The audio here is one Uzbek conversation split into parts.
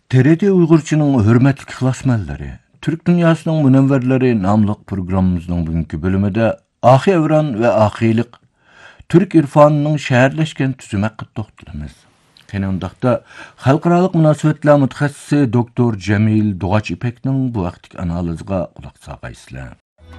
TRT Uygurçının hürmetli klasmanları, Türk Dünyasının Münevverleri namlıq programımızın bugünkü bölümünde Ahı Evran ve Ahiylik, Türk irfanının şehirleşken tüzümek toxtalımız. Kenondaqda Xalqaralıq münasibetler mütəxəssisi Doktor Cemil Doğaç İpek'nin bu vaqtki analizga qulaq saqaysizlar.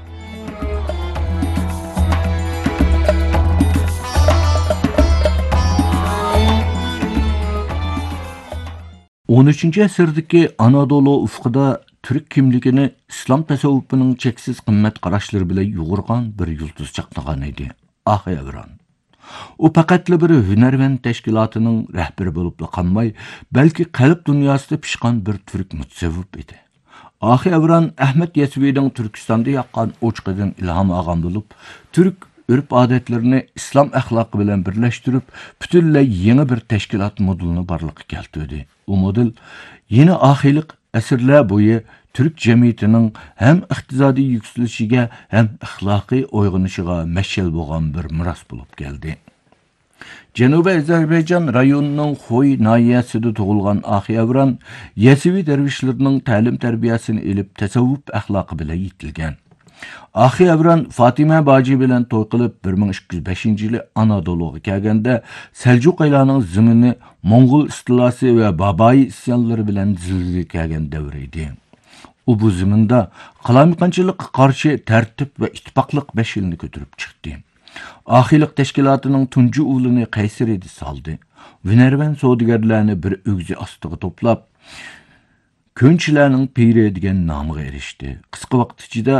13. əsrdəki Anadolu ufqida Türk kimligini İslam təsavvufunun çeksiz qimmat qarashları bilan yoğurgan bir yulduz çaqnagan idi. Ahı Evran. O faqatla bir hünərvənd təşkilatının rəhbəri bo'lib qanmay, balki qalb dünyasida pişqan bir Türk mutsavvif idi. Ahı Evran Ahmet Yesvi'nin Türkistan'da yaqqan oçqidan ilham algan bo'lib, Türk örf adetlerini İslam ahlakı bilen birleştirip bütünle yeni bir teşkilat modelini barlıqqa keltirdi. Bu model yeni ahilik əsrlər boyu Türk cemiyetinin hem iqtisadi yükselişiga hem ahlaki oyğunuşiga məşəl bolğan bir miras bulup geldi. Cenubi Azerbaycan rayonunun Xoy nahiyasida tug'ilgan Ahı Evran Yesevi dervişlərinin ta'lim tərbiyəsini elib tasavvuf ahlakı bilen yetilgan. Ahı Evran Fatima Bacı bilen toy qilib 1205 yılı Anadolu'ga kelganda Seljuk aylarının zimini Mongol istilası ve Babai isyanları bilen zilzile kelgan davr idi. O bu zimində qalamqançılıqqa qarşı tərtib ve ittifaqlıq 5 yılını götürüp çıktı. Ahilik teşkilatının tuncu ulunu Qaysar idi saldı. Hünərvənd savdogarlarni bir ögzi astığı toplap Könçilərinin piri degan namıga erişdi. Qısqa vaqt ichida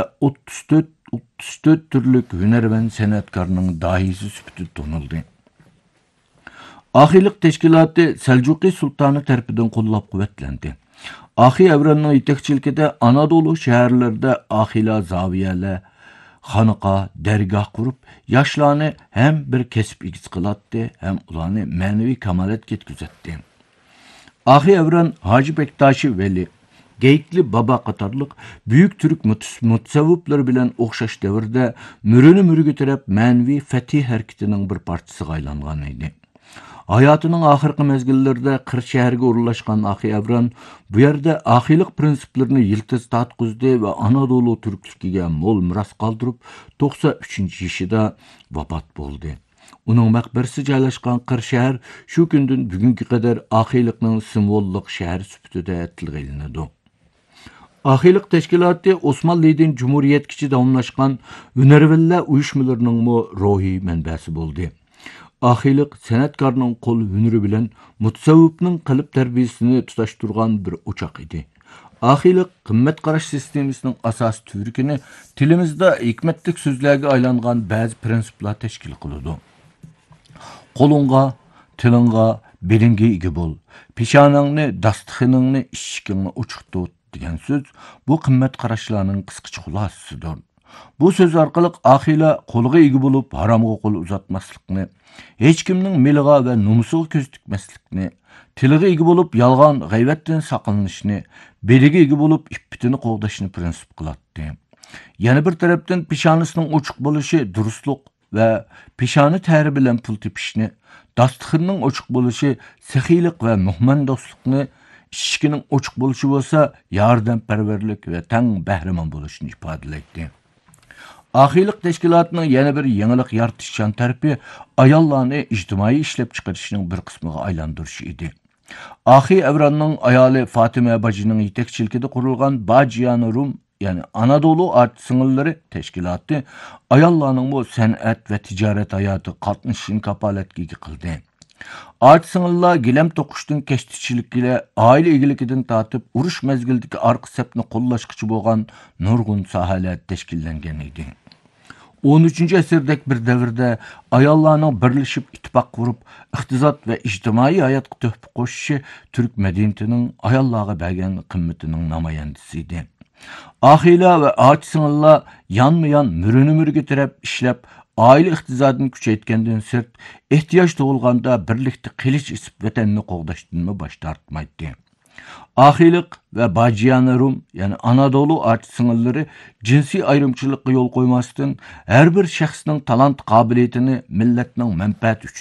34 türlük hünərvənd sənətkarının dahisi sübütü tonuldu. Ahilik teşkilatı Selcuqi sultanı tərəfindən qollab quvvetlendi. Ahı Evranның yetekçilikide Anadolu şehirlerde ahila zaviyeler, xanıqa, dergah kurup, yaşlarını hem bir kesip igiz qılattı, hem ulanı manevi kamalet yetküzetti. Ahı Evran Hacı Bektaşi Veli, Geyikli Baba Qatarlıq büyük Türk mutsavvıpları bilen oxşaş devirde mürünü mürgütürep manevi fetih hareketinin bir partisi aylangan idi. Hayatının ahırkı mezgillerde Qır şehirge uğurlaşkan Ahı Evran bu yerde ahilik prinsiplerini yıltız tatqızdı ve Anadolu Türklükiga mol miras kaldırıp 93. yaşında vafat boldu. Onun məqbərisi joylashgan Qır şəhər şu gündən bugünkü qədər ahilikning simvolluq şəhər sübütüdə tilg'ilinadi. Ahilik təşkilatı Osmanlı'dan Cumhuriyetkiçi davamlaşqan hünərvəllər uyuşmalarının ruhi mənbəsi boldu. Ahilik sənətkarının qol hünürü bilen mutsavvıfның qalb tərbiyesini tutaştırgan bir uçaq idi. Ahilik qimmat qarash sistemisinin asas türkini tilimizde hikmetlik sözlərə aylanğan bəzi prinsiplər təşkil qılıdı. Qolunğa, tilingğa, belingga ega bol. Peshonangni, dastıxıningni, ishkingni uchiq tut degan söz bu qimmat qarashlarning qisqacha xulosasidir. Bu söz orqali ahila qo'liga ega bo'lib, haromga qo'l uzatmaslikni, hech kimning meliga va nomusiga ko'z tikmaslikni, tiliga ega bo'lib, yolg'on, g'aybatdan saqlanishni, beliga ega bo'lib, ippitini qo'g'dashni prinsip qiladi. Yana bir tarafdan peshonasining ochiq bo'lishi durustlik ve peshoni tari bilan pul tepishni, dastıxınning ochiq bo'lishi saxiylik ve muhman dostlikni, ishkining ochiq bo'lishi bo'lsa yordamparvarlik ve tang bahramon bo'lishni ifodalaydi. Ahilik teşkilatının yana bir yangilik yaratishchan tarafi ayollarni ijtimoiy ishlab chiqarishning bir qismiga aylantirish idi. Ahı Evranның ayoli Fatima Bacı'nın yetekçilikide kurulgan Bacıyan Rum yani Anadolu art sınırları teşkilatı ayollarning bu san'at ve ticaret hayatı qatnashishini kapolatga qildi. Art sınırlar gilam to'qishdan kashtichilik ile aile egilikidan tortib urush mezgildagi arqi sapni qo'llashqichi bo'lgan nurg'un sohalar tashkillangan edi. 13. əsrdəki bir davrda ayollarning birlashib ittifoq qurib, iqtisod va ijtimoiy hayotga töhfa qo'shishi Türk madaniyatining ayollarga bergan qimmatining namoyandasi edi. Ahila ve ağaç sınırlar yanmayan mürünü mürgütürep işlep aile iqtisodini kuchaytgandan sırt ihtiyoç doğulganda birlikte qilish isip vatanni qo'g'dashdan bosh tortmaydi. Ahilik ve Bacıyan Rum yani Anadolu ağaç sınırları cinsi ayrımçılıkka yol koymasdan her bir şəxsinin talant qabiliyetini milletning menfaati